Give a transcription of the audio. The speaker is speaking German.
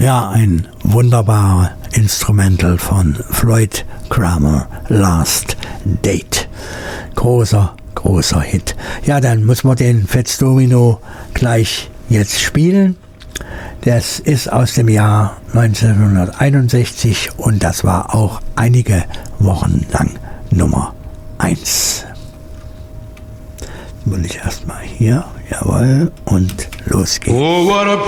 Ja, ein wunderbarer Instrumental von Floyd Cramer, Last Date. Großer Hit. Ja, dann muss man den Fats Domino gleich jetzt spielen. Das ist aus dem Jahr 1961 und das war auch einige Wochen lang Nummer 1. Will ich erstmal hier, jawohl, und los geht's. Oh, what a